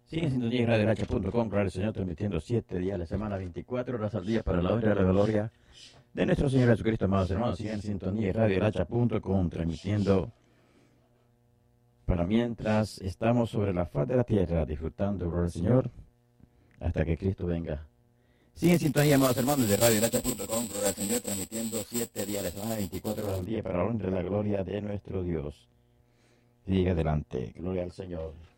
Sigue en sintonía de radioracha.com, claro el Señor, transmitiendo 7 días a la semana, 24 horas al día para la honra y la gloria de nuestro Señor Jesucristo, amados hermanos. Sigue en sintonía de radioracha.com, transmitiendo para mientras estamos sobre la faz de la tierra, disfrutando del del Señor, hasta que Cristo venga. Sigue en sintonía, amados hermanos, de radioracha.com, gloria al Señor, transmitiendo 7 días a la semana, 24 horas al día para la honra y la gloria de nuestro Dios. Sigue adelante, gloria al Señor.